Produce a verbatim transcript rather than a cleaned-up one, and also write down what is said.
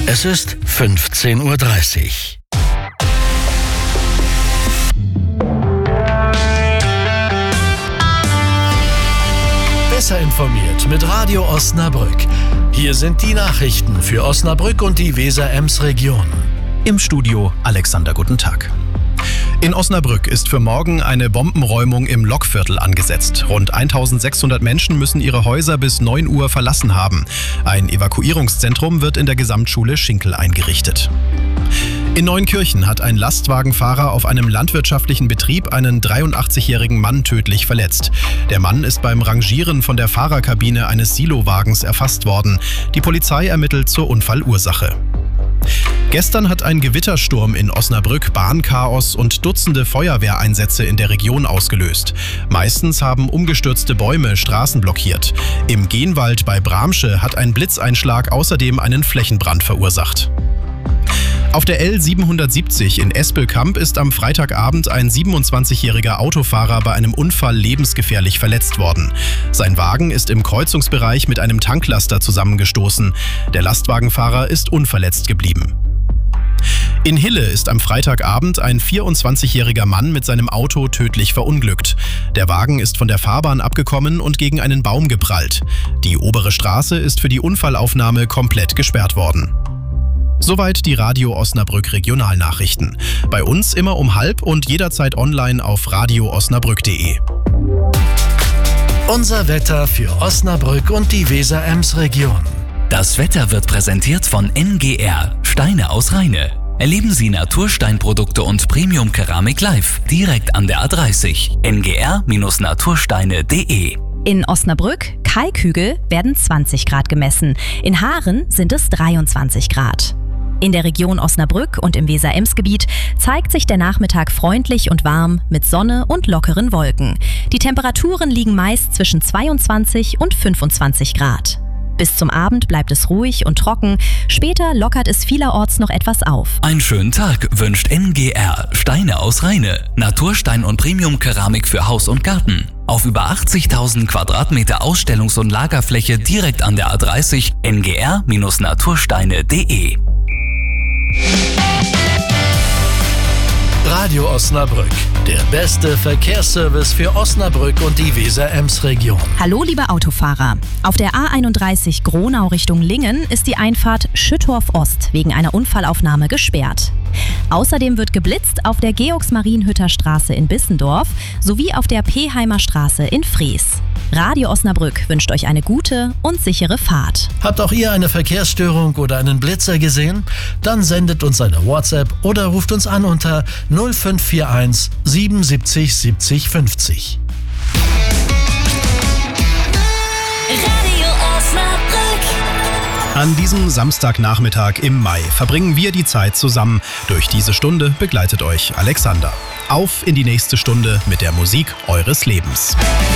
Es ist fünfzehn Uhr dreißig. Besser informiert mit Radio Osnabrück. Hier sind die Nachrichten für Osnabrück und die Weser-Ems-Region. Im Studio Alexander, guten Tag. In Osnabrück ist für morgen eine Bombenräumung im Lokviertel angesetzt. Rund eintausendsechshundert Menschen müssen ihre Häuser bis neun Uhr verlassen haben. Ein Evakuierungszentrum wird in der Gesamtschule Schinkel eingerichtet. In Neunkirchen hat ein Lastwagenfahrer auf einem landwirtschaftlichen Betrieb einen dreiundachtzigjährigen Mann tödlich verletzt. Der Mann ist beim Rangieren von der Fahrerkabine eines Silowagens erfasst worden. Die Polizei ermittelt zur Unfallursache. Gestern hat ein Gewittersturm in Osnabrück Bahnchaos und Dutzende Feuerwehreinsätze in der Region ausgelöst. Meistens haben umgestürzte Bäume Straßen blockiert. Im Genwald bei Bramsche hat ein Blitzeinschlag außerdem einen Flächenbrand verursacht. Auf der L siebenhundertsiebzig in Espelkamp ist am Freitagabend ein siebenundzwanzigjähriger Autofahrer bei einem Unfall lebensgefährlich verletzt worden. Sein Wagen ist im Kreuzungsbereich mit einem Tanklaster zusammengestoßen. Der Lastwagenfahrer ist unverletzt geblieben. In Hille ist am Freitagabend ein vierundzwanzigjähriger Mann mit seinem Auto tödlich verunglückt. Der Wagen ist von der Fahrbahn abgekommen und gegen einen Baum geprallt. Die obere Straße ist für die Unfallaufnahme komplett gesperrt worden. Soweit die Radio Osnabrück Regionalnachrichten. Bei uns immer um halb und jederzeit online auf radio osnabrück punkt de. Unser Wetter für Osnabrück und die Weser-Ems-Region. Das Wetter wird präsentiert von N G R, Steine aus Rheine. Erleben Sie Natursteinprodukte und Premium-Keramik live, direkt an der A dreißig. n g r natursteine punkt de. In Osnabrück, Kalkhügel, werden zwanzig Grad gemessen. In Haaren sind es dreiundzwanzig Grad. In der Region Osnabrück und im Weser-Ems-Gebiet zeigt sich der Nachmittag freundlich und warm mit Sonne und lockeren Wolken. Die Temperaturen liegen meist zwischen zweiundzwanzig und fünfundzwanzig Grad. Bis zum Abend bleibt es ruhig und trocken, später lockert es vielerorts noch etwas auf. Einen schönen Tag wünscht N G R, Steine aus Rheine. Naturstein und Premium-Keramik für Haus und Garten. Auf über achtzigtausend Quadratmeter Ausstellungs- und Lagerfläche direkt an der A dreißig, n g r natursteine punkt de. Radio Osnabrück, der beste Verkehrsservice für Osnabrück und die Weser-Ems-Region. Hallo liebe Autofahrer. Auf der A einunddreißig Gronau Richtung Lingen ist die Einfahrt Schüttorf Ost wegen einer Unfallaufnahme gesperrt. Außerdem wird geblitzt auf der Georgs-Marienhütter Straße in Bissendorf sowie auf der Peheimer Straße in Fries. Radio Osnabrück wünscht euch eine gute und sichere Fahrt. Habt auch ihr eine Verkehrsstörung oder einen Blitzer gesehen? Dann sendet uns eine WhatsApp oder ruft uns an unter null fünf vier eins siebenundsiebzig siebzig fünfzig. Radio Osnabrück. An diesem Samstagnachmittag im Mai verbringen wir die Zeit zusammen. Durch diese Stunde begleitet euch Alexander. Auf in die nächste Stunde mit der Musik eures Lebens.